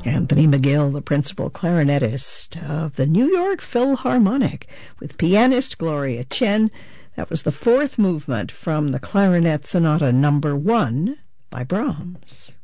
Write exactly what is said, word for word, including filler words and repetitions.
Anthony McGill, the principal clarinetist of the New York Philharmonic, with pianist Gloria Chen. That was the fourth movement from the Clarinet Sonata Number One by Brahms.